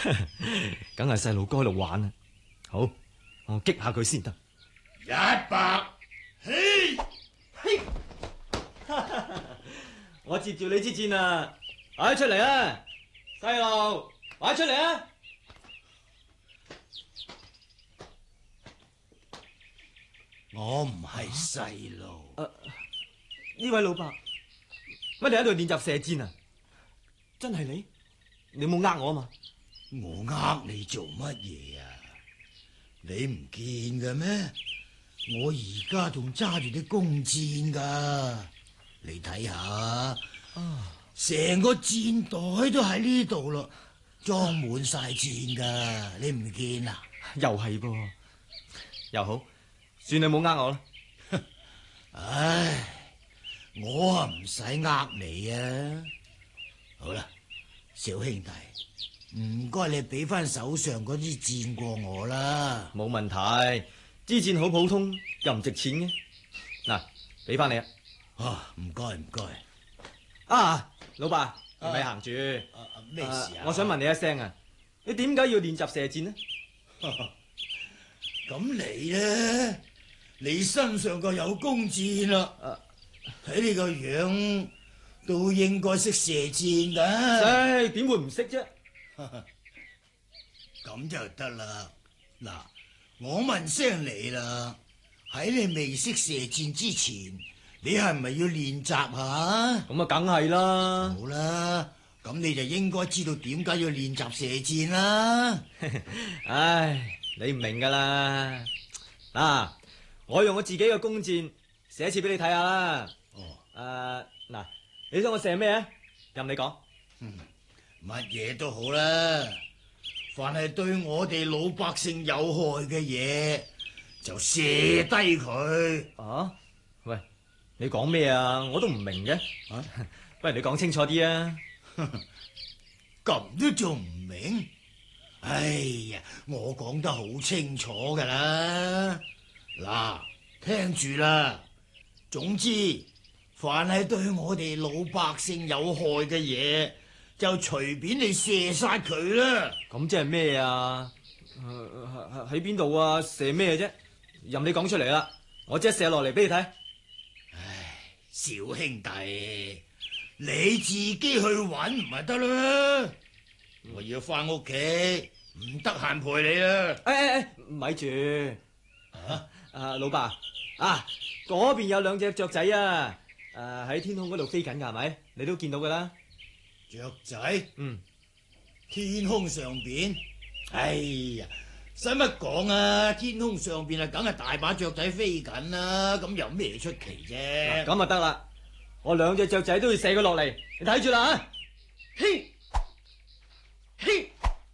梗係細路哥喺度玩啊！好，我擊下佢先得。 100，嘿，嘿， 我接住你支箭啊！擺出嚟啊！細路，擺出嚟啊！ 我唔係細路。 呢位老伯，乜你喺度練習射箭啊？真係你？你冇呃我啊嘛？ 我呃你做乜嘢啊？你唔見嘅咩？我而家仲揸住啲弓箭噶，你睇下，成個箭袋都喺呢度咯，裝滿晒箭噶，你唔見啊？ 又係噃，又好，算你冇呃我啦。 唉，我啊唔使呃你啊。好啦，小兄弟，唔該你俾翻手上嗰支箭過我啦。 冇問題，支箭好普通，又唔值錢嘅。嗱，俾翻你啊！ 唔該唔該。 啊，老伯，唔係行住。 咩事啊？ 我想問你一聲啊，你點解要練習射箭呢？ 咁你呢？你身上個有弓箭啦，睇你個樣都應該識射箭噶。 唉，點會唔識啫？ 咁就得啦。嗱，我問聲你啦，喺你未識射箭之前，你係咪要練習下？ 咁啊，梗係啦。 好啦，咁你就應該知道點解要練習射箭啦。 唉，你唔明噶啦。嗱，我用我自己嘅弓箭射一次俾你睇下啦。嗱，你想我射咩啊？任你講。 乜嘢都好啦，凡係對我哋老百姓有害嘅嘢，就射低佢。 啊？喂，你講咩啊？我都唔明嘅。不如你講清楚啲啊！ 咁都仲唔明？哎呀，我講得好清楚噶啦。嗱，聽住啦。總之，凡係對我哋老百姓有害嘅嘢，就隨便你射殺佢啦。 咁即係咩啊？喺邊度啊？射咩啫？任你講出嚟啦，我即係射落嚟俾你睇。 唉，小兄弟，你自己去揾唔係得啦。我要翻屋企，唔得閒陪你啦。 咪住。老伯啊，嗰邊有兩隻雀仔啊，喺天空嗰度飛緊噶，係咪？你都見到噶啦。 雀仔，天空上邊，哎呀，使乜講啊？天空上邊啊，梗係大把雀仔飛緊啦，咁有咩出奇啫？ 咁啊得啦，我兩隻雀仔都要射佢落嚟，你睇住啦啊！ 嘿，嘿，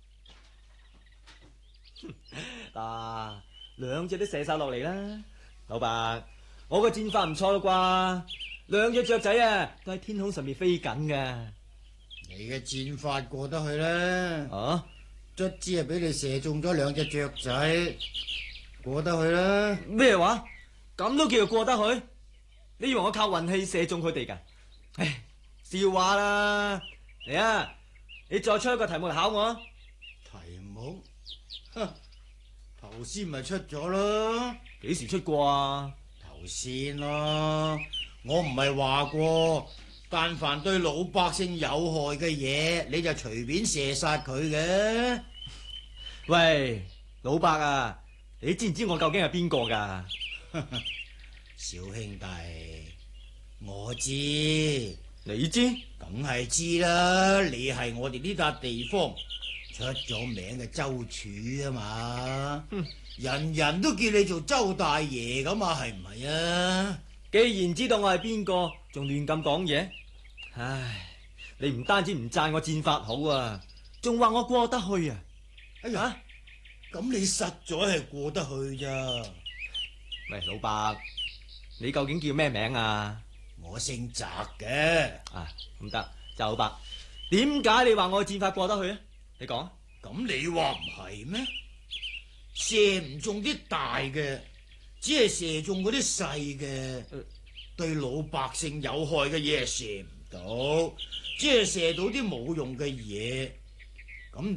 嗱，兩隻都射晒落嚟啦。老伯，我個箭法唔錯啦啩？兩隻雀仔啊，都喺天空上面飛緊噶。 你嘅箭法過得去啦，卒之係俾你射中咗兩隻雀仔，過得去啦。 咩話？咁都叫做過得去？你以為我靠運氣射中佢哋噶？唉，笑話啦！嚟啊，你再出一個題目嚟考我啊！ 題目？哼，頭先咪出咗咯。 幾時出過啊？ 頭先咯，我唔係話過，但凡對老百姓有害嘅嘢，你就隨便射殺佢嘅。 喂，老伯啊，你知唔知我究竟係邊個噶？ 小兄弟，我知， 你知？ 梗係知啦，你係我哋呢笪地方出咗名嘅周處啊嘛。人人都叫你做周大爺咁嘛，係唔係啊？ 既然知道我係邊個，仲亂咁講嘢？唉，你唔單止唔讚我箭法好啊，仲話我過得去啊！ 哎呀，咁你實在係過得去咋？ 喂，老伯，你究竟叫咩名啊？ 我姓翟嘅。 咁得，翟老伯，點解你話我箭法過得去啊？你講。 咁你話唔係咩？射唔中啲大嘅，只係射中嗰啲細嘅。對老百姓有害嘅嘢係射唔到，只係射到啲冇用嘅嘢。